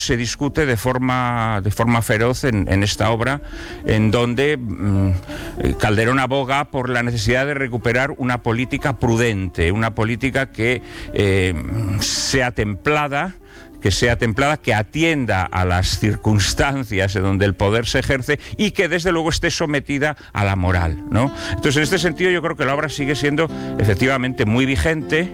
se discute de forma feroz en esta obra, en donde Calderón aboga por la necesidad de recuperar una política prudente, una política que sea templada, que atienda a las circunstancias en donde el poder se ejerce y que desde luego esté sometida a la moral, ¿no? Entonces, en este sentido, yo creo que la obra sigue siendo efectivamente muy vigente,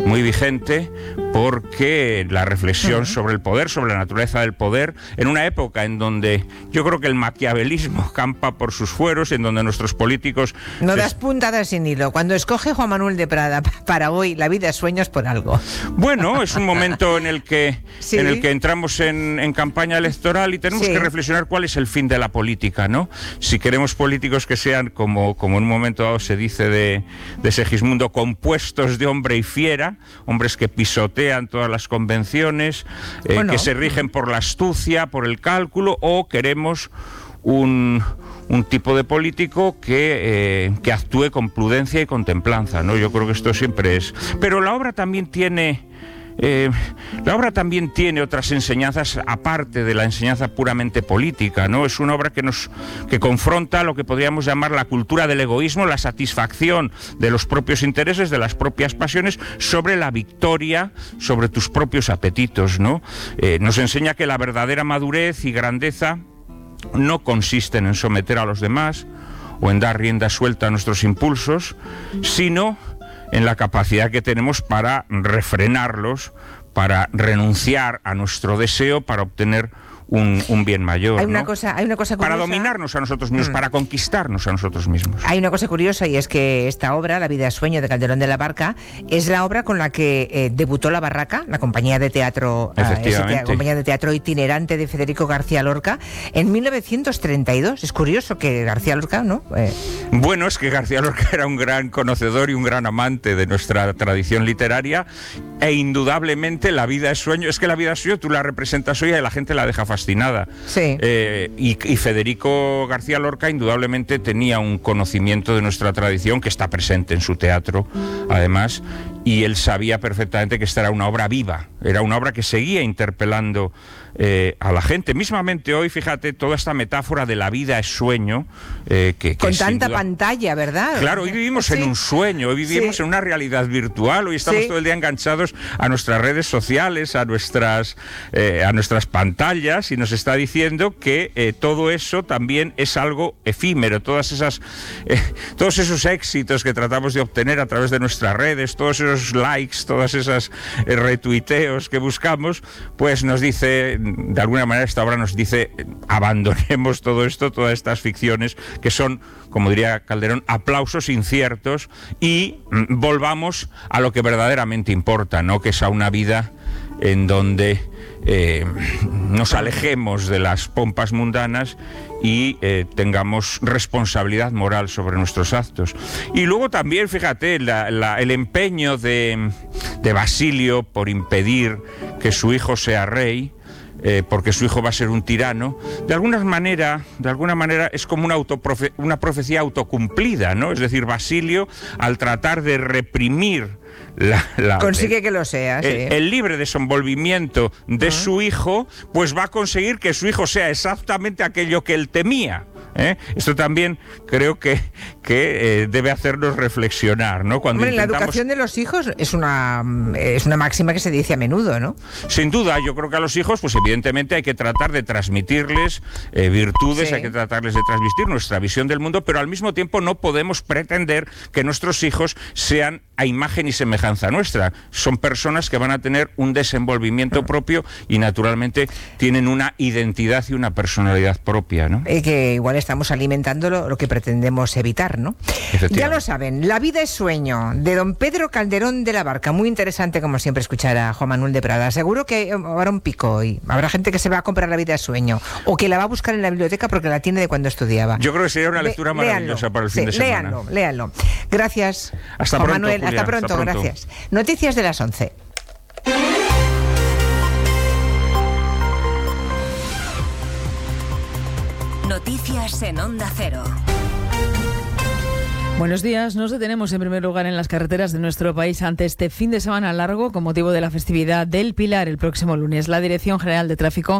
porque la reflexión sobre el poder, sobre la naturaleza del poder, en una época en donde yo creo que el maquiavelismo campa por sus fueros, en donde nuestros políticos... No das puntadas sin hilo. Cuando escoge Juan Manuel de Prada para hoy La vida es sueños por algo. Bueno, es un momento en el que, sí, en el que entramos en campaña electoral y tenemos sí, que reflexionar cuál es el fin de la política, ¿no? Si queremos políticos que sean, como en un momento dado se dice de Segismundo, compuestos de hombre y fiera, hombres que pisotean todas las convenciones, que se rigen por la astucia, por el cálculo, o queremos un tipo de político que actúe con prudencia y con templanza, ¿no? Yo creo que esto siempre es... Pero la obra también tiene otras enseñanzas aparte de la enseñanza puramente política, ¿no? Es una obra que confronta lo que podríamos llamar la cultura del egoísmo, la satisfacción de los propios intereses, de las propias pasiones, sobre la victoria, sobre tus propios apetitos, ¿no? Nos enseña que la verdadera madurez y grandeza no consisten en someter a los demás o en dar rienda suelta a nuestros impulsos, sino en la capacidad que tenemos para refrenarlos, para renunciar a nuestro deseo, para obtener un bien mayor, hay una ¿no? cosa curiosa. Para dominarnos a nosotros mismos, para conquistarnos a nosotros mismos. Hay una cosa curiosa, y es que esta obra, La vida es sueño, de Calderón de la Barca, es la obra con la que debutó La Barraca, la compañía de teatro, compañía de teatro itinerante de Federico García Lorca, en 1932. Es curioso que García Lorca, ¿no? Bueno, es que García Lorca era un gran conocedor y un gran amante de nuestra tradición literaria, e indudablemente La vida es sueño. Es que La vida es sueño tú la representas hoy y la gente la deja fascinada. Sí. Y Federico García Lorca indudablemente tenía un conocimiento de nuestra tradición que está presente en su teatro, además, y él sabía perfectamente que esta era una obra viva, era una obra que seguía interpelando a la gente. Mismamente hoy, fíjate, toda esta metáfora de la vida es sueño, con tanta pantalla, ¿verdad? Claro, hoy vivimos en un sueño, hoy vivimos en una realidad virtual, hoy estamos todo el día enganchados a nuestras redes sociales, a nuestras pantallas, y nos está diciendo que todo eso también es algo efímero, todos esos éxitos que tratamos de obtener a través de nuestras redes, todos esos likes, todas esas retuiteos que buscamos, pues nos dice, de alguna manera esta obra nos dice, abandonemos todo esto, todas estas ficciones que son, como diría Calderón, aplausos inciertos, y volvamos a lo que verdaderamente importa, ¿no? Que es a una vida en donde nos alejemos de las pompas mundanas y tengamos responsabilidad moral sobre nuestros actos. Y luego también, fíjate, el empeño de Basilio por impedir que su hijo sea rey, porque su hijo va a ser un tirano, de alguna manera es como una profecía autocumplida, ¿no? Es decir, Basilio, al tratar de reprimir consigue que lo sea, sí. El libre desenvolvimiento de su hijo, pues va a conseguir que su hijo sea exactamente aquello que él temía. Esto también creo que debe hacernos reflexionar, ¿no? Cuando la educación de los hijos es una máxima que se dice a menudo, ¿no? Sin duda, yo creo que a los hijos, pues evidentemente hay que tratar de transmitirles virtudes, sí, hay que tratarles de transmitir nuestra visión del mundo, pero al mismo tiempo no podemos pretender que nuestros hijos sean a imagen y semejanza nuestra. Son personas que van a tener un desenvolvimiento propio y naturalmente tienen una identidad y una personalidad propia, ¿no? Que igual estamos alimentando lo que pretendemos evitar, ¿no? Ya lo saben, La vida es sueño, de don Pedro Calderón de la Barca. Muy interesante, como siempre, escuchar a Juan Manuel de Prada. Seguro que habrá un pico hoy. Habrá gente que se va a comprar La vida es sueño, o que la va a buscar en la biblioteca porque la tiene de cuando estudiaba. Yo creo que sería una lectura maravillosa para el fin de semana. Léanlo. Gracias, hasta Juan pronto, Manuel. Julián, hasta pronto, gracias. Noticias de las 11. Noticias en Onda Cero. Buenos días. Nos detenemos en primer lugar en las carreteras de nuestro país ante este fin de semana largo con motivo de la festividad del Pilar el próximo lunes. La Dirección General de Tráfico